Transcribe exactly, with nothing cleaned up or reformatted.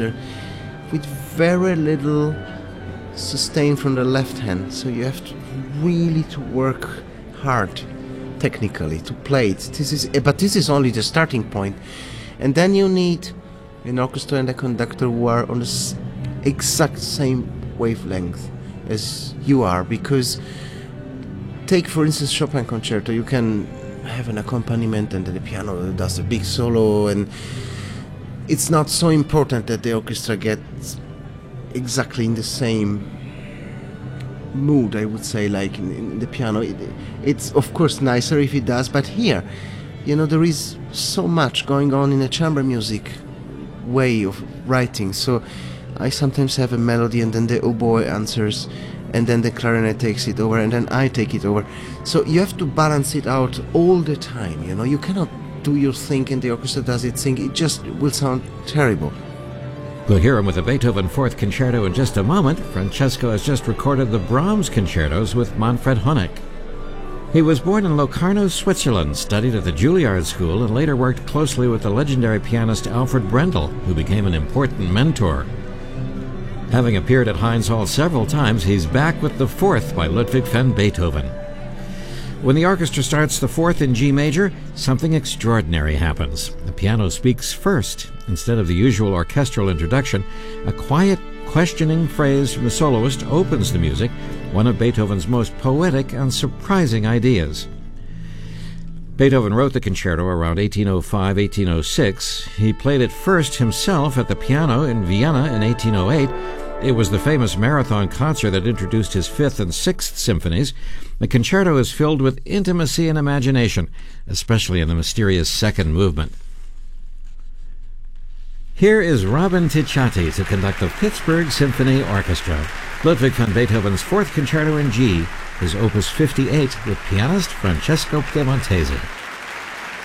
register with very little sustain from the left hand. So you have to really to work hard technically to play it. This is, but this is only the starting point. And then you need an orchestra and a conductor who are on the s- exact same wavelength as you are, because take for instance Chopin concerto, you can have an accompaniment and then the piano does a big solo, and it's not so important that the orchestra gets exactly in the same mood, I would say, like in, in the piano. It, it's of course nicer if it does, but here, you know, there is so much going on in a chamber music way of writing. So I sometimes have a melody and then the oboe answers, and then the clarinet takes it over, and then I take it over. So you have to balance it out all the time, you know. You cannot do your thing and the orchestra does its thing. It just will sound terrible. We'll hear him with the Beethoven Fourth Concerto in just a moment. Francesco has just recorded the Brahms concertos with Manfred Honeck. He was born in Locarno, Switzerland, studied at the Juilliard School, and later worked closely with the legendary pianist Alfred Brendel, who became an important mentor. Having appeared at Heinz Hall several times, he's back with the Fourth by Ludwig van Beethoven. When the orchestra starts the Fourth in G major, something extraordinary happens. The piano speaks first. Instead of the usual orchestral introduction, a quiet, questioning phrase from the soloist opens the music, one of Beethoven's most poetic and surprising ideas. Beethoven wrote the concerto around eighteen oh five to eighteen oh six. He played it first himself at the piano in Vienna in eighteen oh eight. It was the famous marathon concert that introduced his Fifth and Sixth Symphonies. The concerto is filled with intimacy and imagination, especially in the mysterious second movement. Here is Robin Ticciati to conduct the Pittsburgh Symphony Orchestra, Ludwig van Beethoven's Fourth Concerto in G, his Opus fifty-eight, with pianist Francesco Piemontese.